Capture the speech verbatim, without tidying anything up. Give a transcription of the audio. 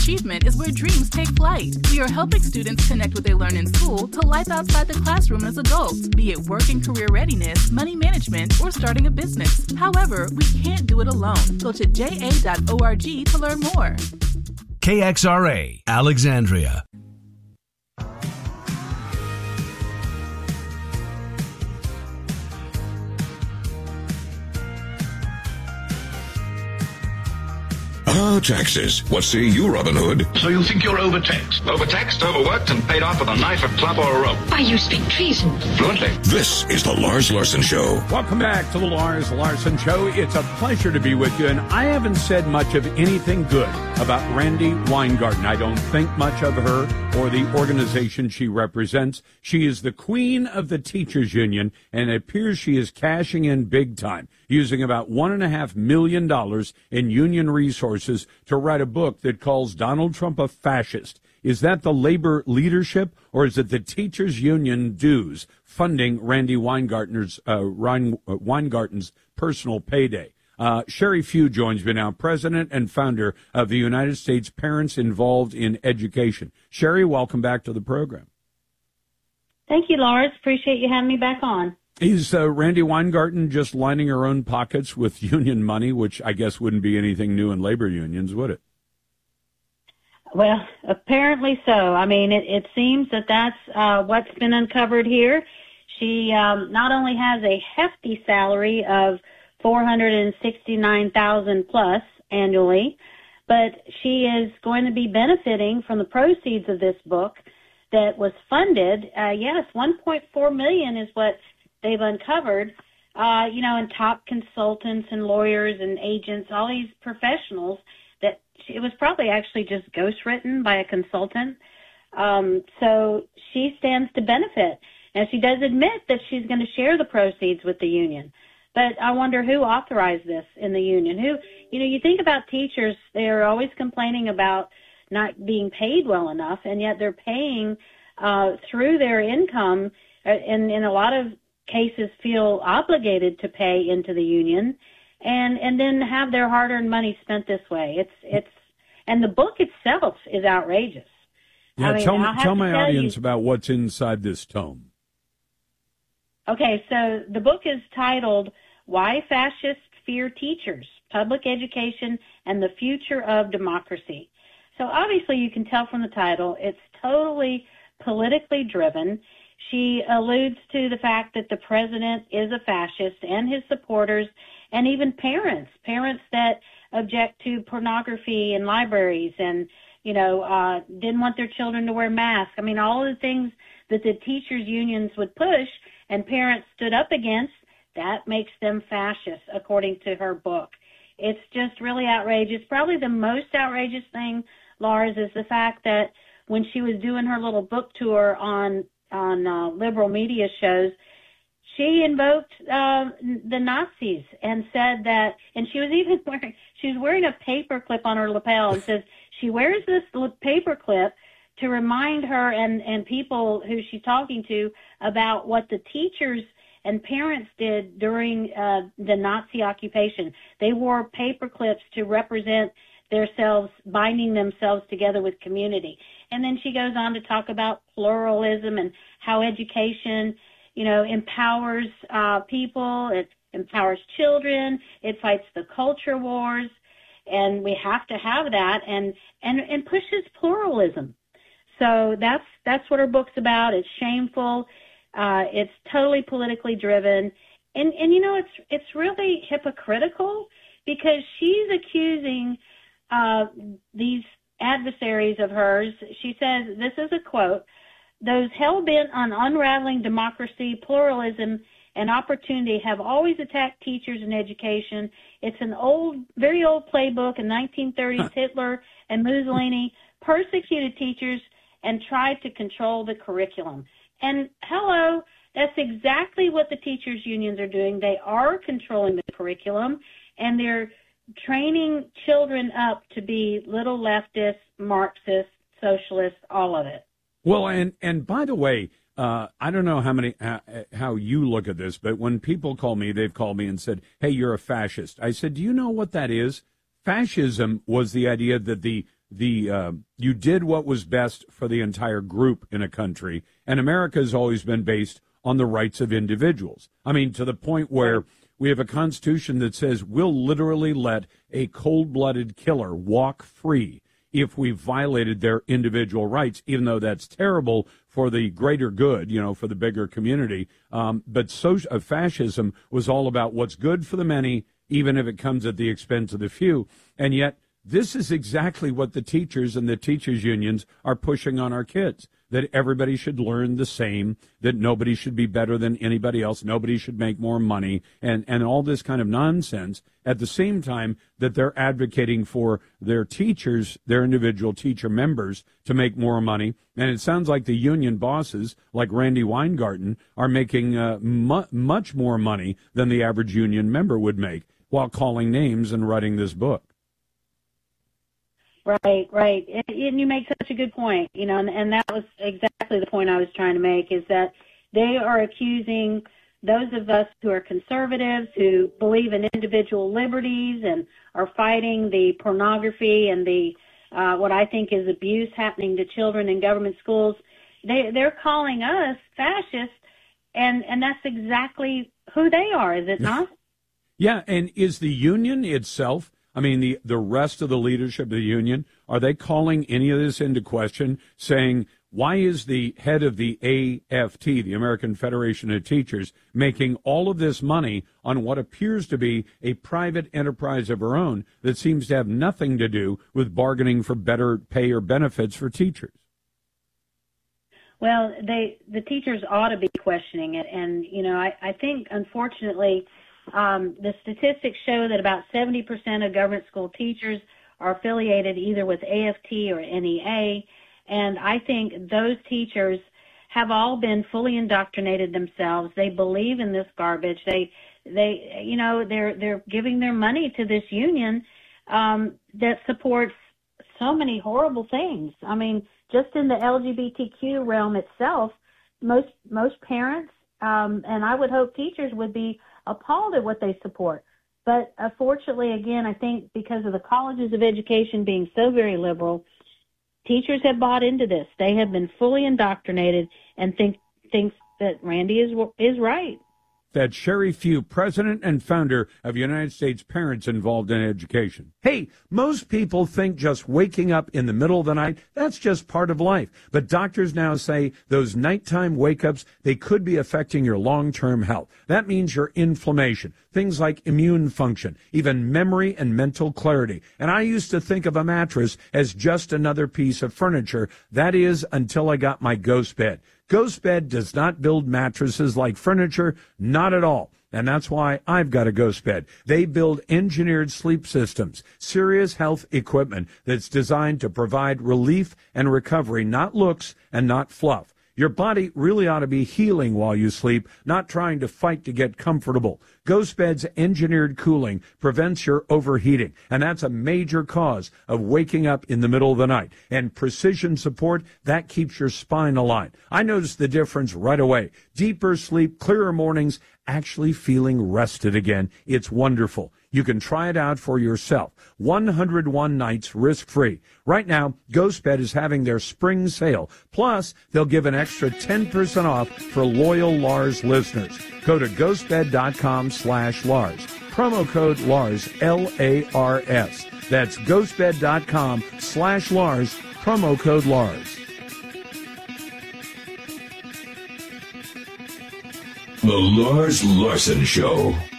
achievement is where dreams take flight. We are helping students connect what they learn in school to life outside the classroom as adults, be it work and career readiness, money management, or starting a business. However, we can't do it alone. Go to j a dot org to learn more. K X R A, Alexandria. Ah, taxes. What say you, Robin Hood? So you think you're overtaxed? Overtaxed, overworked, and paid off with a knife, a club, or a rope. Why, you speak treason. Fluently. This is the Lars Larson Show. Welcome back to the Lars Larson Show. It's a pleasure to be with you, and I haven't said much of anything good about Randi Weingarten. I don't think much of her or the organization she represents. She is the queen of the teachers union, and it appears she is cashing in big time, using about one and a half million dollars in union resources to write a book that calls Donald Trump a fascist. Is that the labor leadership, or is it the teachers union dues funding Randi Weingarten's uh, Weingarten's personal payday? Uh, Sherry Few joins me now, president and founder of the United States Parents Involved in Education. Sherry, welcome back to the program. Thank you, Lars. Appreciate you having me back on. Is uh, Randi Weingarten just lining her own pockets with union money, which I guess wouldn't be anything new in labor unions, would it? Well, apparently so. I mean, it, it seems that that's uh, what's been uncovered here. She um, not only has a hefty salary of four hundred sixty-nine thousand dollars plus annually, but she is going to be benefiting from the proceeds of this book that was funded. Uh, yes, one point four million dollars is what they've uncovered, uh, you know, and top consultants and lawyers and agents, all these professionals, that it was probably actually just ghostwritten by a consultant. Um, so she stands to benefit. And she does admit that she's going to share the proceeds with the union. But I wonder who authorized this in the union. Who, you know, you think about teachers, they're always complaining about not being paid well enough, and yet they're paying uh, through their income, uh, and in a lot of cases feel obligated to pay into the union, and and then have their hard-earned money spent this way. It's it's and the book itself is outrageous. Yeah, I mean, tell, tell my tell audience you, about what's inside this tome. Okay, so the book is titled "Why Fascists Fear Teachers: Public Education and the Future of Democracy." So obviously you can tell from the title, it's totally politically driven. She alludes to the fact that the president is a fascist, and his supporters, and even parents, parents that object to pornography in libraries and, you know, uh, didn't want their children to wear masks. I mean, all of the things that the teachers' unions would push and parents stood up against, that makes them fascists, according to her book. It's just really outrageous. Probably the most outrageous thing, Lars, is the fact that when she was doing her little book tour on on uh, liberal media shows, she invoked uh, the Nazis and said that, and she was even wearing, she was wearing a paper clip on her lapel, and says she wears this paper clip to remind her and, and people who she's talking to about what the teachers and parents did during uh, the Nazi occupation. They wore paper clips to represent themselves, binding themselves together with community. And then she goes on to talk about pluralism and how education, you know, empowers uh, people, it empowers children, it fights the culture wars, and we have to have that, and, and, and pushes pluralism. So that's that's what her book's about. It's shameful. Uh, it's totally politically driven. And, and you know, it's it's really hypocritical, because she's accusing uh, these adversaries of hers. She says, this is a quote, "Those hell-bent on unraveling democracy, pluralism, and opportunity have always attacked teachers and education. It's an old, very old playbook. In nineteen thirties, Hitler and Mussolini persecuted teachers and tried to control the curriculum." And hello, that's exactly what the teachers' unions are doing. They are controlling the curriculum, and they're training children up to be little leftists, Marxists, socialists, all of it. Well, and, and by the way, uh, I don't know how many uh, how you look at this, but when people call me, they've called me and said, "Hey, you're a fascist." I said, "Do you know what that is?" Fascism was the idea that the the uh, you did what was best for the entire group in a country, and America has always been based on the rights of individuals. I mean, to the point where we have a constitution that says we'll literally let a cold-blooded killer walk free if we violated their individual rights, even though that's terrible for the greater good, you know, for the bigger community. Um, but social, uh, fascism was all about what's good for the many, even if it comes at the expense of the few. And yet, this is exactly what the teachers and the teachers' unions are pushing on our kids, that everybody should learn the same, that nobody should be better than anybody else, nobody should make more money, and, and all this kind of nonsense, at the same time that they're advocating for their teachers, their individual teacher members, to make more money. And it sounds like the union bosses, like Randi Weingarten, are making uh, mu- much more money than the average union member would make while calling names and writing this book. Right, right. And, and you make such a good point, you know, and, and that was exactly the point I was trying to make, is that they are accusing those of us who are conservatives, who believe in individual liberties and are fighting the pornography and the uh, what I think is abuse happening to children in government schools. They, they're calling us fascists, and, and that's exactly who they are, is it not? Yeah, and is the union itself, I mean, the, the rest of the leadership of the union, are they calling any of this into question, saying, why is the head of the A F T, the American Federation of Teachers, making all of this money on what appears to be a private enterprise of her own that seems to have nothing to do with bargaining for better pay or benefits for teachers? Well, they the teachers ought to be questioning it. And, you know, I, I think, unfortunately, um, the statistics show that about seventy percent of government school teachers are affiliated either with A F T or N E A. And I think those teachers have all been fully indoctrinated themselves. They believe in this garbage. They, they, you know, they're they're giving their money to this union um, that supports so many horrible things. I mean, just in the L G B T Q realm itself, most most parents um, and I would hope teachers would be appalled at what they support. But unfortunately, again, I think because of the colleges of education being so very liberal, teachers have bought into this. They have been fully indoctrinated and think thinks that Randi is is right. That's Sherry Few, president and founder of United States Parents Involved in Education. Hey, most people think just waking up in the middle of the night, that's just part of life. But doctors now say those nighttime wake-ups, they could be affecting your long-term health. That means your inflammation, things like immune function, even memory and mental clarity. And I used to think of a mattress as just another piece of furniture. That is, until I got my Ghost Bed. Ghost Bed does not build mattresses like furniture, not at all. And that's why I've got a Ghost Bed. They build engineered sleep systems, serious health equipment that's designed to provide relief and recovery, not looks and not fluff. Your body really ought to be healing while you sleep, not trying to fight to get comfortable. Ghost Bed's engineered cooling prevents your overheating, and that's a major cause of waking up in the middle of the night. And precision support, that keeps your spine aligned. I noticed the difference right away. Deeper sleep, clearer mornings, actually feeling rested again. It's wonderful. You can try it out for yourself. one hundred one nights risk-free. Right now, Ghost Bed is having their spring sale. Plus, they'll give an extra ten percent off for loyal Lars listeners. Go to ghostbed.com slash Lars. Promo code Lars, L A R S. That's ghostbed.com slash Lars. Promo code Lars. The Lars Larson Show.